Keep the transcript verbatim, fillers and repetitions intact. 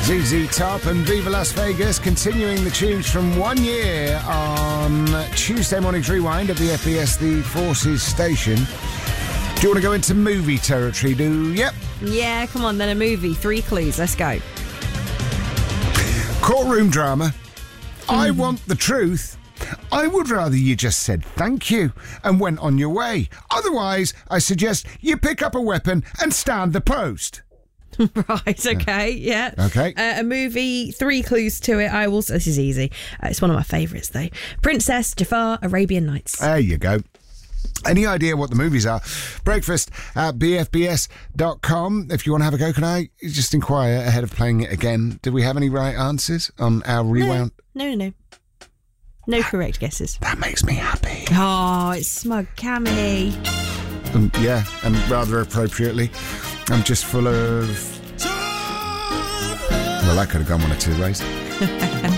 Z Z Top and Viva Las Vegas continuing the tunes from one year on Tuesday Morning's Rewind at the F B S The Forces station. Do you want to go into movie territory? Do Yep. Yeah, come on then, a movie. Three clues, let's go. Courtroom drama. Mm. I want the truth. I would rather you just said thank you and went on your way. Otherwise, I suggest you pick up a weapon and stand the post. Right, okay, yeah. Okay. Uh, a movie, three clues to it. I will. This is easy. Uh, it's one of my favourites, though. Princess, Jafar, Arabian Nights. There you go. Any idea what the movies are? Breakfast at b f b s dot com. If you want to have a go, can I just inquire ahead of playing it again? Did we have any right answers on our rewound? No, no, no. No correct guesses. That makes me happy. Oh, it's smug Cammy. Um, yeah, and rather appropriately, I'm just full of... Well, that could have gone one of two ways.